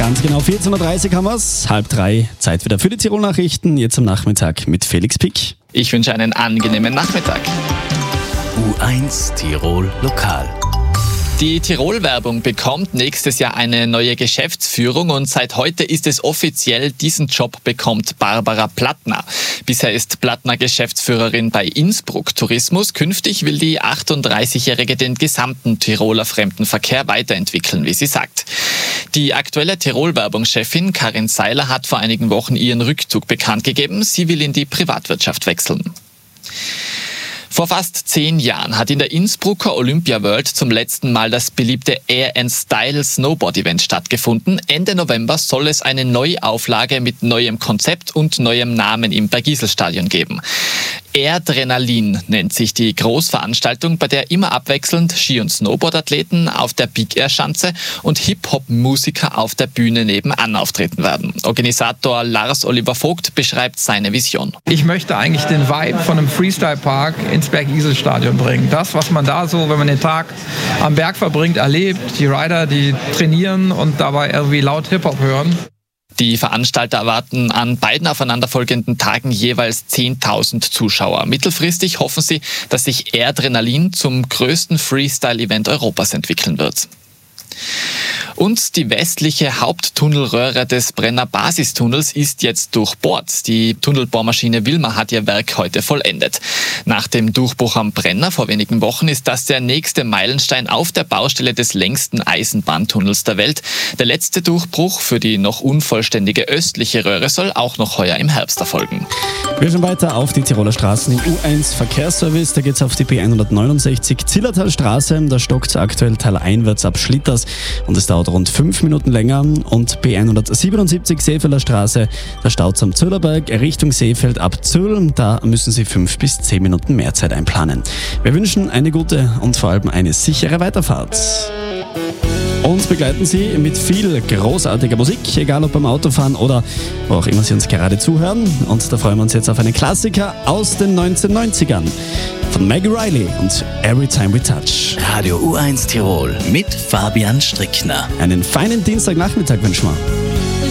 Ganz genau, 14.30 Uhr haben wir es. 2:30, Zeit wieder für die Tirol-Nachrichten. Jetzt am Nachmittag mit Felix Pick. Ich wünsche einen angenehmen Nachmittag. U1 Tirol Lokal. Die Tirol-Werbung bekommt nächstes Jahr eine neue Geschäftsführung und seit heute ist es offiziell, diesen Job bekommt Barbara Plattner. Bisher ist Plattner Geschäftsführerin bei Innsbruck Tourismus. Künftig will die 38-Jährige den gesamten Tiroler Fremdenverkehr weiterentwickeln, wie sie sagt. Die aktuelle Tirol-Werbungschefin Karin Seiler hat vor einigen Wochen ihren Rückzug bekannt gegeben. Sie will in die Privatwirtschaft wechseln. Vor fast 10 Jahren hat in der Innsbrucker Olympia World zum letzten Mal das beliebte Air and Style Snowboard Event stattgefunden. Ende November soll es eine Neuauflage mit neuem Konzept und neuem Namen im Bergiselstadion geben. Airdrenalin nennt sich die Großveranstaltung, bei der immer abwechselnd Ski- und Snowboardathleten auf der Big Air Schanze und Hip-Hop-Musiker auf der Bühne nebenan auftreten werden. Organisator Lars Oliver Vogt beschreibt seine Vision. Ich möchte eigentlich den Vibe von einem Freestyle-Park ins Bergiselstadion bringen. Das, was man da so, wenn man den Tag am Berg verbringt, erlebt. Die Rider, die trainieren und dabei irgendwie laut Hip-Hop hören. Die Veranstalter erwarten an beiden aufeinanderfolgenden Tagen jeweils 10.000 Zuschauer. Mittelfristig hoffen sie, dass sich Airdrenalin zum größten Freestyle-Event Europas entwickeln wird. Und die westliche Haupttunnelröhre des Brenner Basistunnels ist jetzt durchbohrt. Die Tunnelbohrmaschine Wilma hat ihr Werk heute vollendet. Nach dem Durchbruch am Brenner vor wenigen Wochen ist das der nächste Meilenstein auf der Baustelle des längsten Eisenbahntunnels der Welt. Der letzte Durchbruch für die noch unvollständige östliche Röhre soll auch noch heuer im Herbst erfolgen. Wir schauen weiter auf die Tiroler Straßen im U1 Verkehrsservice. Da geht es auf die B169 Zillertalstraße. Da stockt aktuell taleinwärts ab Schlitters und es dauert rund 5 Minuten länger. Und B177 Seefelder Straße, da staut es am Zölllerberg Richtung Seefeld ab Zöll. Da müssen Sie 5 bis 10 Minuten mehr Zeit einplanen. Wir wünschen eine gute und vor allem eine sichere Weiterfahrt. Uns begleiten Sie mit viel großartiger Musik, egal ob beim Autofahren oder wo auch immer Sie uns gerade zuhören. Und da freuen wir uns jetzt auf einen Klassiker aus den 1990ern von Maggie Riley und Every Time We Touch. Radio U1 Tirol mit Fabian Strickner. Einen feinen Dienstagnachmittag wünschen wir.